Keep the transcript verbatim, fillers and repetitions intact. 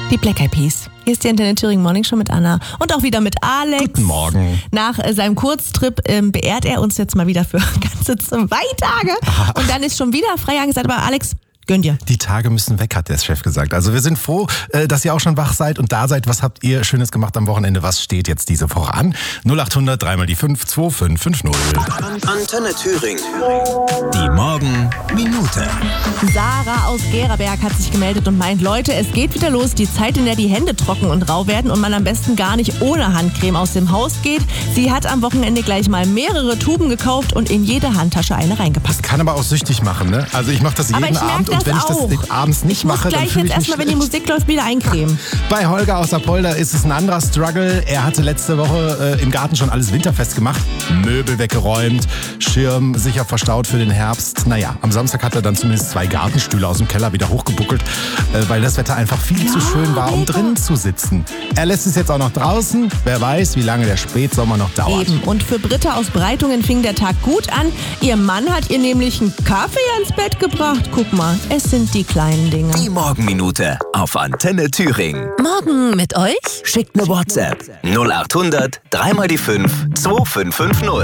Die Black Eyed Peas. Hier ist die Antenne Thüringen Morning Show mit Anna und auch wieder mit Alex. Guten Morgen. Nach äh, seinem Kurztrip ähm, beehrt er uns jetzt mal wieder für ganze zwei Tage. Aha. Und dann ist schon wieder frei angesagt. Aber Alex, gönn dir. Die Tage müssen weg, hat der Chef gesagt. Also wir sind froh, äh, dass ihr auch schon wach seid und da seid. Was habt ihr Schönes gemacht am Wochenende? Was steht jetzt diese Woche an? null acht hundert, dreimal die fünf, zwei fünf fünf null. Antenne Thüringen. Die Morgenminute. Sarah aus Geraberg hat sich gemeldet und meint, Leute, es geht wieder los. Die Zeit, in der die Hände trocken und rau werden und man am besten gar nicht ohne Handcreme aus dem Haus geht. Sie hat am Wochenende gleich mal mehrere Tuben gekauft und in jede Handtasche eine reingepackt. Kann aber auch süchtig machen, ne? Also ich mache das jeden Aber ich merk Abend das und wenn ich auch. das abends nicht Ich muss mache, dann gleich fühle jetzt ich mich erstmal, wenn die schlecht. Musik läuft, wieder eincremen. Bei Holger aus Apolda ist es ein anderer Struggle. Er hatte letzte Woche äh, im Garten schon alles winterfest gemacht. Möbel weggeräumt, Schirm sicher verstaut für den Herbst. Naja, am Samstag hat er dann zumindest zwei Gartenstühle aus dem Keller wieder hochgebuckelt, äh, weil das Wetter einfach viel zu schön war, um drin zu sitzen. Er lässt es jetzt auch noch draußen. Wer weiß, wie lange der Spätsommer noch dauert. Eben. Und für Britta aus Breitungen fing der Tag gut an. Ihr Mann hat ihr nämlich einen Kaffee ans Bett gebracht. Guck mal, es sind die kleinen Dinge. Die Morgenminute auf Antenne Thüringen. Morgen mit euch? Schickt eine WhatsApp null acht hundert, dreimal die fünf, zwei fünf fünf null.